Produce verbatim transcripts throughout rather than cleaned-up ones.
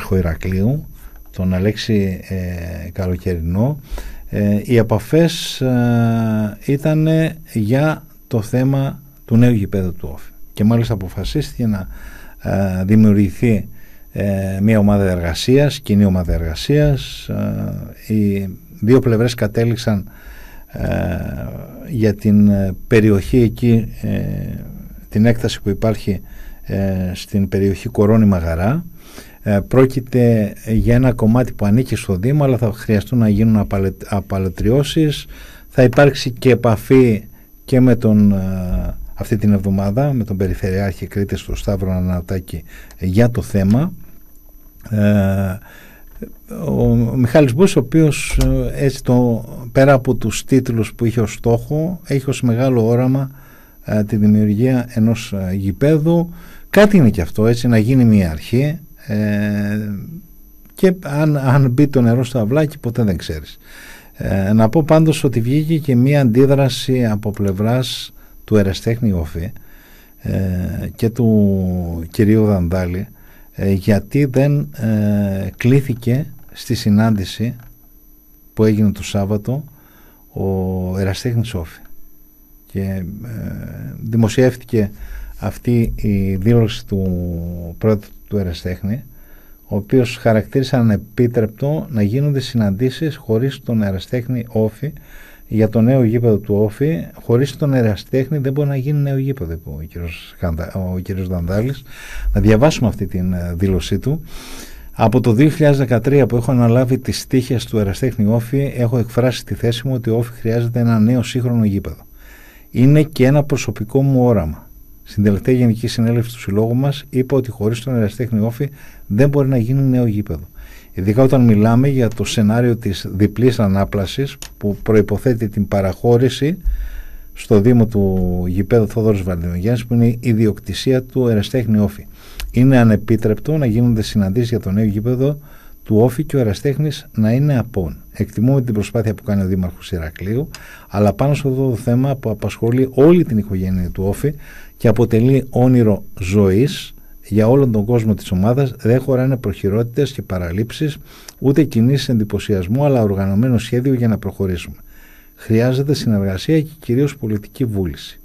δήμαρχο Ηρακλείου, τον Αλέξη ε, Καλοκαιρινό. Ε, οι επαφές ε, ήταν για το θέμα του νέου γηπέδου του Όφη και μάλιστα αποφασίστηκε να ε, δημιουργηθεί ε, μια ομάδα εργασίας, κοινή ομάδα εργασίας. Ε, οι δύο πλευρές κατέληξαν ε, για την περιοχή εκεί, ε, την έκταση που υπάρχει ε, στην περιοχή Κορώνη Μαγαρά. Ε, πρόκειται για ένα κομμάτι που ανήκει στο Δήμο, αλλά θα χρειαστούν να γίνουν απαλε, απαλωτριώσεις. Θα υπάρξει και επαφή και με τον, ε, αυτή την εβδομάδα με τον Περιφερειάρχη Κρήτης, τον Σταύρο Ανατάκη, για το θέμα. Ε, ο, ο Μιχάλης Μπούς, ο οποίος έτσι το, πέρα από τους τίτλους που είχε ως στόχο, έχει ως μεγάλο όραμα ε, τη δημιουργία ενός ε, γηπέδου. Κάτι είναι και αυτό, έτσι, να γίνει μια αρχή. Ε, και αν, αν μπει το νερό στο αυλάκι ποτέ δεν ξέρεις. Ε, να πω πάντως ότι βγήκε και μία αντίδραση από πλευράς του ερασιτέχνη Όφη ε, και του κυρίου Δανδάλη, ε, γιατί δεν ε, κλήθηκε στη συνάντηση που έγινε το Σάββατο ο ερασιτέχνης Όφη, και ε, δημοσιεύτηκε αυτή η δήλωση του πρόεδρου του ερασιτέχνη, ο οποίος χαρακτήρισε ανεπίτρεπτο να γίνονται συναντήσεις χωρίς τον ερασιτέχνη Όφη για το νέο γήπεδο του Όφη. Χωρίς τον ερασιτέχνη δεν μπορεί να γίνει νέο γήπεδο, είπε ο κύριος, ο κύριος Δανδάλης. Να διαβάσουμε αυτή την δήλωσή του. Από το δύο χιλιάδες δεκατρία που έχω αναλάβει τις τύχες του ερασιτέχνη Όφη, έχω εκφράσει τη θέση μου ότι ο Όφη χρειάζεται ένα νέο σύγχρονο γήπεδο. Είναι και ένα προσωπικό μου όραμα. Στην τελευταία Γενική Συνέλευση του Συλλόγου μας είπα ότι χωρίς τον ερασιτέχνη Όφη δεν μπορεί να γίνει νέο γήπεδο. Ειδικά όταν μιλάμε για το σενάριο της διπλής ανάπλασης που προϋποθέτει την παραχώρηση στο Δήμο του γηπέδου Θόδωρος Βαρδινογιάννης, που είναι η ιδιοκτησία του ερασιτέχνη Όφη. Είναι ανεπίτρεπτο να γίνονται συναντήσεις για το νέο γήπεδο του Όφη και ο ερασιτέχνης να είναι απόν. Εκτιμούμε την προσπάθεια που κάνει ο Δήμαρχος Ηρακλείου, αλλά πάνω σε αυτό το θέμα που απασχολεί όλη την οικογένεια του Όφη και αποτελεί όνειρο ζωής για όλον τον κόσμο της ομάδας, δεν χωράνε προχειρότητες και παραλήψεις, ούτε κινήσεις εντυπωσιασμού, αλλά οργανωμένο σχέδιο για να προχωρήσουμε. Χρειάζεται συνεργασία και κυρίως πολιτική βούληση.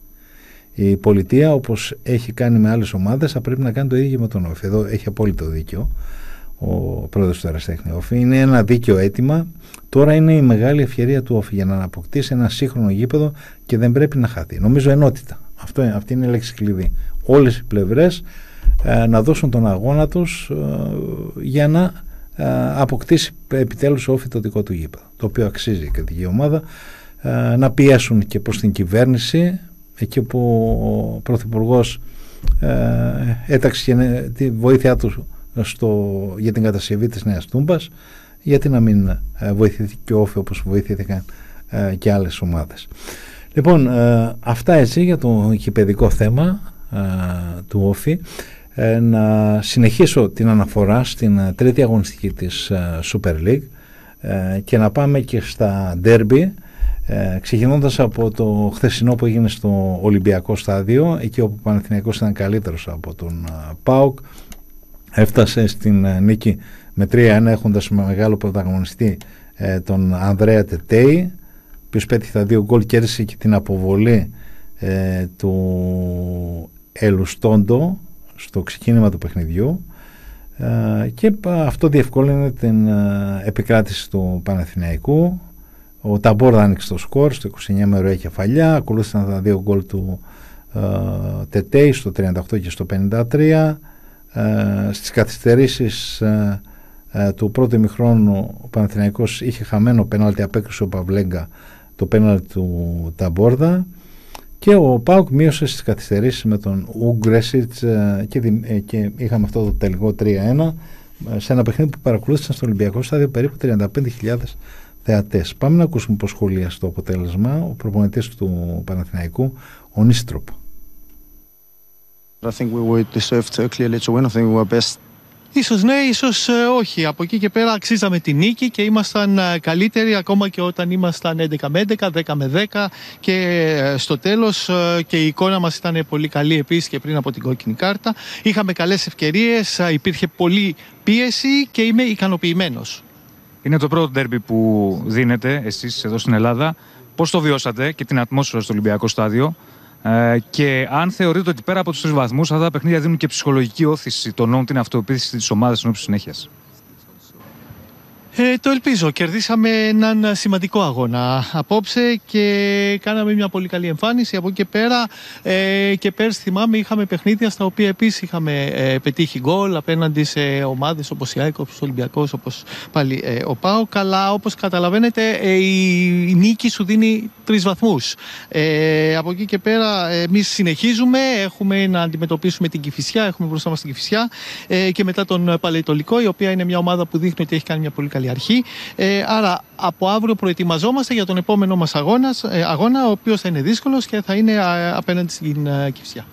Η πολιτεία, όπως έχει κάνει με άλλες ομάδες, θα πρέπει να κάνει το ίδιο με τον Όφη. Εδώ έχει απόλυτο δίκιο ο πρόεδρος του ερασιτέχνη Όφη. Είναι ένα δίκαιο αίτημα. Τώρα είναι η μεγάλη ευκαιρία του Όφη για να αποκτήσει ένα σύγχρονο γήπεδο και δεν πρέπει να χαθεί. Νομίζω ενότητα. Αυτό, αυτή είναι η λέξη κλειδί. Όλες οι πλευρές ε, να δώσουν τον αγώνα τους ε, για να ε, αποκτήσει επιτέλους ο Όφη το δικό του γήπεδο, το οποίο αξίζει η κριτική ομάδα, ε, να πιέσουν και προς την κυβέρνηση, εκεί που ο Πρωθυπουργός ε, έταξε τη βοήθειά του στο, για την κατασκευή της Νέας Τούμπας, γιατί να μην ε, βοηθηθεί και ο Όφη όπως βοηθήθηκαν ε, και άλλες ομάδες. Λοιπόν, ε, αυτά έτσι για το γηπεδικό θέμα ε, του Όφη. Ε, να συνεχίσω την αναφορά στην ε, τρίτη αγωνιστική της ε, Super League ε, και να πάμε και στα ντέρμπι, ε, ξεκινώντας από το χθεσινό που έγινε στο Ολυμπιακό Στάδιο, εκεί όπου ο Παναθηναϊκός ήταν καλύτερος από τον ε, ΠΑΟΚ. Έφτασε στην ε, νίκη με τρία ένα, έχοντας μεγάλο πρωταγωνιστή ε, τον Ανδρέα Τετέι, ο οποίος πέτυχε τα δύο γκολ, κέρδισε και την αποβολή ε, του Ελουστόντο στο ξεκίνημα του παιχνιδιού, ε, και αυτό διευκόλυνε την ε, επικράτηση του Παναθηναϊκού. Ο Ταμπόρδα άνοιξε το σκορ στο είκοσι εννιά με ωραία κεφαλιά, ακολούθησαν τα δύο γκολ του ε, Τετέι στο τριάντα οκτώ και στο πενήντα τρία. Ε, στις καθυστερήσεις ε, ε, του πρώτου ημιχρόνου ο Παναθηναϊκός είχε χαμένο πέναλτι, απέκρισε ο Παυλέγκα το πέναλτι του Ταμπόρδα, και ο ΠΑΟΚ μείωσε στις καθυστερήσεις με τον Ουγκρέσιτς ε, και, ε, και είχαμε αυτό το τελικό τρία ένα ε, σε ένα παιχνίδι που παρακολούθησαν στο Ολυμπιακό Στάδιο περίπου τριάντα πέντε χιλιάδες θεατές. Πάμε να ακούσουμε πώς σχολίασε το αποτέλεσμα ο προπονητής του Παναθηναϊκού, ο Νίστροπ. I think we were deserved uh, clearly to win. I think we were best Ίσως ναι, ίσως ε, όχι. Από εκεί και πέρα αξίζαμε τη νίκη και ήμασταν ε, καλύτεροι ακόμα και όταν ήμασταν έντεκα με έντεκα, δέκα με δέκα και ε, στο τέλος ε, και η εικόνα μας ήταν πολύ καλή επίσης και πριν από την κόκκινη κάρτα. Είχαμε καλές ευκαιρίες, ε, υπήρχε πολλή πίεση και είμαι ικανοποιημένος. Είναι το πρώτο ντέρμπι που δίνετε εσείς εδώ στην Ελλάδα. Πώς το βιώσατε και την ατμόσφαιρα στο Ολυμπιακό Στάδιο? Ε, και αν θεωρείτε ότι πέρα από τους τρεις βαθμούς αυτά τα παιχνίδια δίνουν και ψυχολογική όθηση, τονώνουν την αυτοποίθηση της ομάδας εν ώψη συνέχειας? Ε, το ελπίζω. Κερδίσαμε έναν σημαντικό αγώνα απόψε και κάναμε μια πολύ καλή εμφάνιση. Από εκεί και πέρα ε, και πέρσι θυμάμαι είχαμε παιχνίδια στα οποία επίσης είχαμε ε, πετύχει γκολ απέναντι σε ομάδες όπως η ΑΕΚ, όπως ο Ολυμπιακός, όπως πάλι ε, ο ΠΑΟΚ. Αλλά όπως καταλαβαίνετε ε, η, η νίκη σου δίνει τρεις βαθμούς. Ε, από εκεί και πέρα εμείς συνεχίζουμε, έχουμε να αντιμετωπίσουμε την Κηφισιά, έχουμε μπροστά μας την Κηφισιά ε, και μετά τον Παλαιτωλικό, η οποία είναι μια ομάδα που δείχνει ότι έχει κάνει μια πολύ καλή αρχή. Ε, άρα από αύριο προετοιμαζόμαστε για τον επόμενό μας αγώνας, ε, αγώνα, ο οποίος θα είναι δύσκολος και θα είναι ε, απέναντι στην ε, Κηφισιά.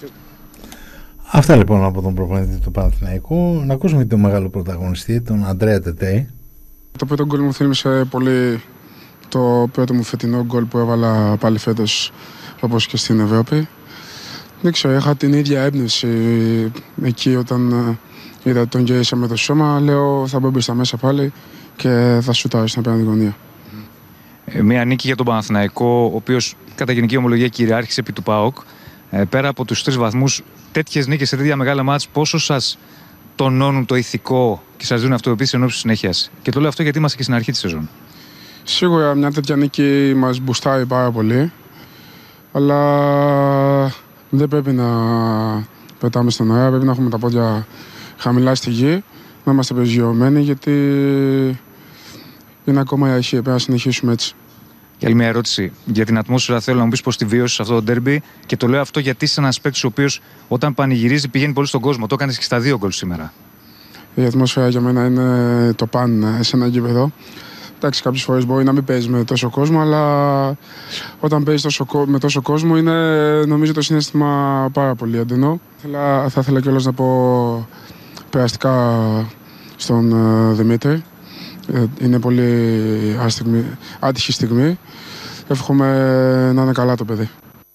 Αυτά λοιπόν από τον προπονητή του Παναθηναϊκού. Να ακούσουμε τον μεγάλο πρωταγωνιστή, τον Αντρέα Τετέι. Το πρώτο γκολ μου θύμισε πολύ το πρώτο μου φετινό γκολ που έβαλα πάλι φέτος, όπως και στην Ευρώπη. Δεν ξέρω, είχα την ίδια έμπνευση εκεί όταν είδα ότι τον γύρισα με το σώμα. Λέω θα μπω μπροστά μέσα πάλι και θα σουτάρω στην απέναντι γωνία. Ε, μια νίκη για τον Παναθηναϊκό, ο οποίος κατά γενική ομολογία κυριάρχησε επί του ΠΑΟΚ. Ε, πέρα από τους τρεις βαθμούς, τέτοιες νίκες σε τέτοια μεγάλα μάτς, πόσο σας τονώνουν το ηθικό και σας δίνουν αυτοποίθηση εν ώψη συνέχειας? Και το λέω αυτό γιατί είμαστε και στην αρχή της σεζόν. Σίγουρα μια τέτοια νίκη μας μπουστάρει πάρα πολύ, αλλά δεν πρέπει να πετάμε στον αέρα, πρέπει να έχουμε τα πόδια χαμηλά στη γη, να είμαστε προσγειωμένοι, γιατί είναι ακόμα η αρχή, πρέπει να συνεχίσουμε έτσι. Και άλλη μια ερώτηση για την ατμόσφαιρα. Θέλω να μου πεις πώς τη βιώσεις αυτό το ντέρμπι, και το λέω αυτό γιατί είσαι ένας παίκτης ο οποίος όταν πανηγυρίζει πηγαίνει πολύ στον κόσμο. Το έκανες και στα δύο γκολ σήμερα. Η ατμόσφαιρα για μένα είναι το παν σε ένα γήπεδο. Εντάξει, κάποιες φορές μπορεί να μην παίζει με τόσο κόσμο, αλλά όταν παίζει τόσο, με τόσο κόσμο είναι νομίζω το συναίσθημα πάρα πολύ έντονο. Θα, θα ήθελα κιόλας να πω περαστικά στον uh, Δημήτρη. Είναι πολύ άστιγμη, άτυχη στιγμή. Εύχομαι να είναι καλά το παιδί.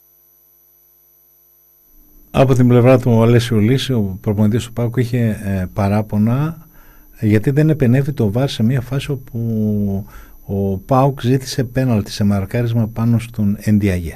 Από την πλευρά του ο Αλέσιο Λύση, ο προπονητής του ΠΑΟΚ, είχε ε, παράπονα γιατί δεν επενέβη το βαρ σε μια φάση όπου ο ΠΑΟΚ ζήτησε πέναλτι σε μαρκάρισμα πάνω στον Ενδιαγέ.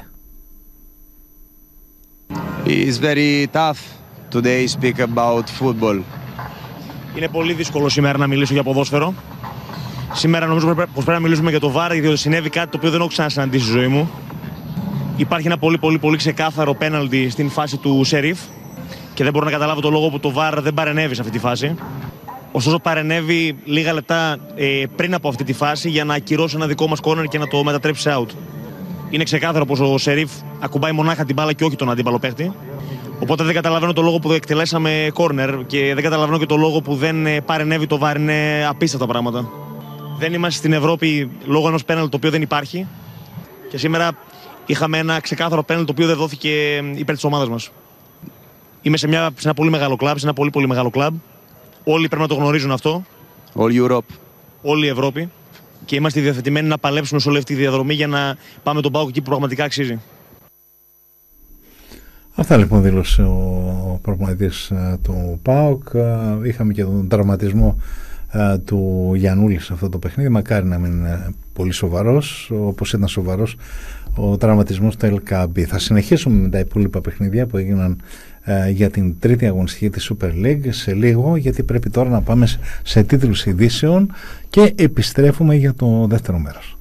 It's very tough today speak about football. Είναι πολύ δύσκολο σήμερα να μιλήσω για ποδόσφαιρο. Σήμερα νομίζω πως πρέπει να μιλήσουμε για το βαρ, διότι συνέβη κάτι το οποίο δεν έχω ξανασυναντήσει στη ζωή μου. Υπάρχει ένα πολύ πολύ πολύ ξεκάθαρο πέναλτι στην φάση του Σερίφ και δεν μπορώ να καταλάβω το λόγο που το βαρ δεν παρενέβη σε αυτή τη φάση. Ωστόσο παρενέβη λίγα λεπτά ε, πριν από αυτή τη φάση για να ακυρώσει ένα δικό μας κόρνερ και να το μετατρέψει out. Είναι ξεκάθαρο πως ο Σερίφ ακουμπάει μονάχα την μπάλα και όχι τον αντίπαλο παίχτη. Οπότε δεν καταλαβαίνω το λόγο που εκτελέσαμε κόρνερ και δεν καταλαβαίνω και το λόγο που δεν παρενέβη το βαρ. Είναι απίστευτα πράγματα. Δεν είμαστε στην Ευρώπη λόγω ενός πέναλ το οποίο δεν υπάρχει. Και σήμερα είχαμε ένα ξεκάθαρο πέναλ το οποίο δεν δόθηκε υπέρ της ομάδας μας. Είμαι σε, μια, σε ένα πολύ μεγάλο κλαμπ, σε ένα πολύ πολύ μεγάλο κλαμπ. Όλοι πρέπει να το γνωρίζουν αυτό. All Europe. Όλη η Ευρώπη. Και είμαστε διαθετημένοι να παλέψουμε σε όλη αυτή τη διαδρομή για να πάμε τον ΠΑΟΚ εκεί που πραγματικά αξίζει. Αυτά λοιπόν δήλωσε ο προπονητής του ΠΑΟΚ. Είχαμε και τον τραυματισμό του Γιαννούλη σε αυτό το παιχνίδι. Μακάρι να μην είναι πολύ σοβαρός, όπως ήταν σοβαρός ο τραυματισμός του Ελκαμπή. Θα συνεχίσουμε με τα υπόλοιπα παιχνίδια που έγιναν ε, για την τρίτη αγωνιστική της Super League σε λίγο, γιατί πρέπει τώρα να πάμε σε, σε τίτλους ειδήσεων και επιστρέφουμε για το δεύτερο μέρος.